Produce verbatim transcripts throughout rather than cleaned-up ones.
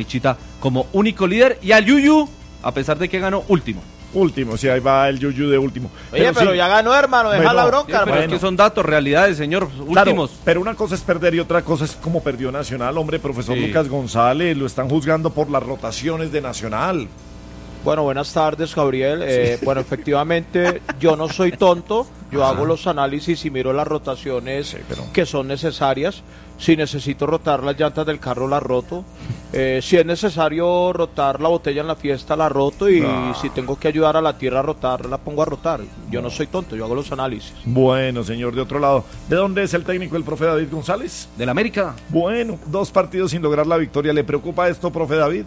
Chita como único líder y al Yuyu, a pesar de que ganó último. Último, sí, ahí va el Yuyu de último. Oye, pero, pero sí, ya ganó, hermano, deja bueno, la bronca. Sí, pero bueno. es que son datos, realidades, señor, últimos. Claro, pero una cosa es perder y otra cosa es como perdió Nacional, hombre, profesor sí. Lucas González, lo están juzgando por las rotaciones de Nacional. Bueno, buenas tardes, Gabriel. Eh, sí. Bueno, efectivamente, yo no soy tonto, yo Ajá. hago los análisis y miro las rotaciones sí, pero... que son necesarias. Si necesito rotar las llantas del carro, las roto. Eh, si es necesario rotar la botella en la fiesta, la roto. Y ah. si tengo que ayudar a la tierra a rotar, la pongo a rotar. Yo no soy tonto, yo hago los análisis. Bueno, señor, de otro lado, ¿de dónde es el técnico, el profe David González? Del América. Bueno, dos partidos sin lograr la victoria. ¿Le preocupa esto, profe David?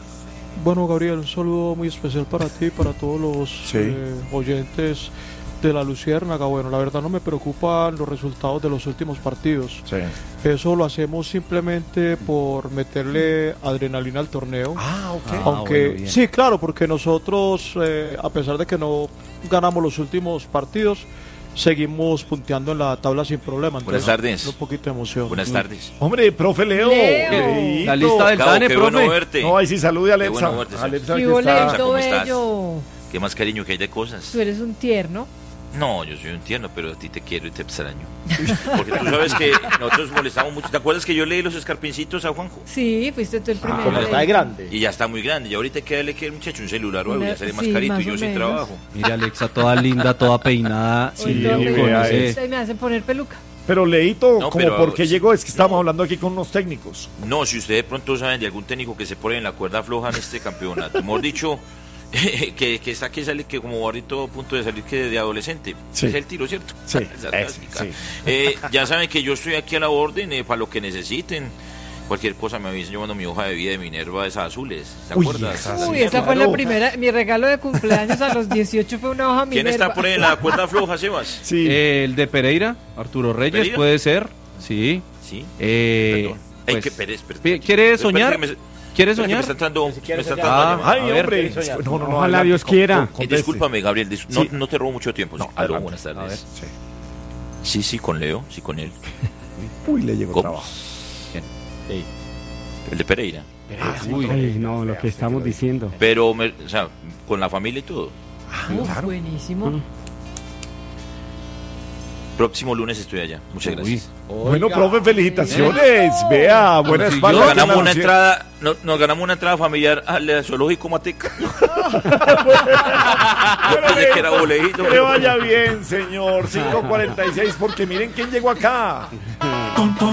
Bueno, Gabriel, un saludo muy especial para ti, para todos los sí. eh, oyentes de la Luciérnaga. Bueno, la verdad no me preocupan los resultados de los últimos partidos. Sí. Eso lo hacemos simplemente por meterle adrenalina al torneo. Ah, ok. Ah, Aunque, bueno, sí, claro, porque nosotros, eh, a pesar de que no ganamos los últimos partidos, seguimos punteando en la tabla sin problema. Buenas tardes. Un poquito de emoción. Buenas tardes. Hombre, profe Leo. Leo. La lista del Dane, qué profe. Bueno verte. No, ahí sí salude a Alexa. Qué bueno verte, Alexa, que está... ¿Cómo estás? Qué más cariño que hay de cosas. Tú eres un tierno. No, yo soy un tierno, pero a ti te quiero y te extraño. Porque tú sabes que nosotros molestamos mucho. ¿Te acuerdas que yo leí los escarpincitos a Juanjo? Sí, fuiste tú el primero. Ah, está de grande. Y ya está muy grande. Y ahorita quédale que el muchacho un celular o algo, ya sería más sí, carito más y yo sin menos. trabajo. Mira, Alexa, toda linda, toda peinada. Sí, sí, sí, me hacen poner peluca. Pero Leito, no, como pero, por qué sí, llegó, es que estamos no. hablando aquí con unos técnicos. No, si ustedes de pronto saben de algún técnico que se pone en la cuerda floja en este campeonato, mejor dicho, que, que está que sale que como ahorita a punto de salir que de adolescente, sí. es el tiro, ¿cierto? Sí, es, sí. Eh, ya saben que yo estoy aquí a la orden eh, para lo que necesiten. Cualquier cosa me avisen, yo mando mi hoja de vida de Minerva, esas azules, ¿te Uy, acuerdas? Esas, Uy, esa claro. fue la primera, mi regalo de cumpleaños a los dieciocho fue una hoja ¿Quién Minerva. está por ahí en la cuerda floja, Sebas? Sí. Eh, el de Pereira, Arturo Reyes, ¿Pereira? Puede ser, sí. Sí. Eh, Perdón. Pues, Ay, qué Pérez, perdón. ¿Quiere soñar? Me, ¿Quiere soñar? Me está entrando, si me está soñar. entrando ah, ay, hombre. No, no, no. Ojalá Dios quiera. Eh, discúlpame, Gabriel, dis no, sí. no te robo mucho tiempo. No, sí, aló, buenas tardes. A ver. Sí. sí, sí, con Leo, sí, con él. Uy, le llegó ¿Cómo? trabajo. ¿Quién? Sí. El de Pereira. Ah, sí, Uy, ay, no, lo que estamos diciendo. Pero, me, o sea, con la familia y todo. Ah, Uf, claro. buenísimo. Mm. Próximo lunes estoy allá. Muchas gracias. Uy. Bueno, profe, felicitaciones. Vea, buena Sí, espalda. Nos ganamos una entrada, no, nos ganamos una entrada familiar al zoológico Mateca. Yo pensé que era boleíto. Que le vaya bien, señor. cinco cuarenta y seis, porque miren quién llegó acá.